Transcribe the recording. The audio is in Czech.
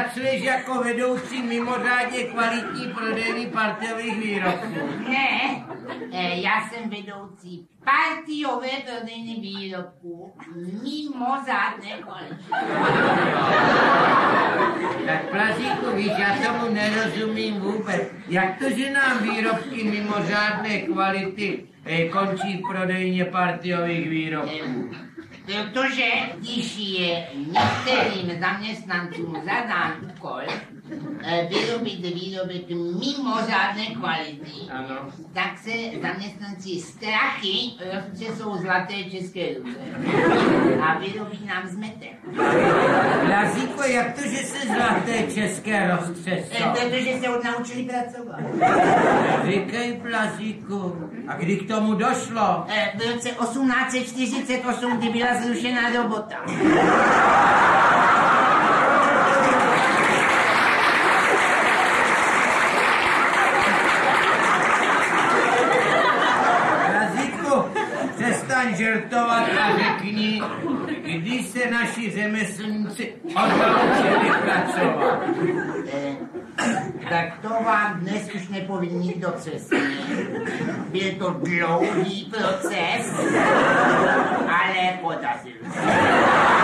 pracuješ jako vedoucí mimořádně kvalitní prodejny partiových výrobků? Ne, já jsem vedoucí partiové prodejny výrobků mimořádné kvality. Tak Plazíku, víš, já tomu nerozumím vůbec. Jak to, že nám výrobky mimořádné kvality končí v prodejně partiových výrobků? Protože když je některým zaměstnancům zadán úkol vyrobit výrobek mimořádné kvality, Ano. tak se zaměstnanci strachy roztřesou zlaté české ruce a vyrobí nám zmetek. Plazíku, jak to, že se zlaté české roztřesou? Protože se odnaučili pracovat. Říkej, Plazíku, a kdy k tomu došlo? V roce 1848, kdy byla zrušena robota. Plazíku, přestaň žertovat a řekni, kdy se naši řemeslníci odnaučili pracovat. Tak to vám dnes už nepovím nikdo přesně. Byl to dlouhý proces, ale podařil se.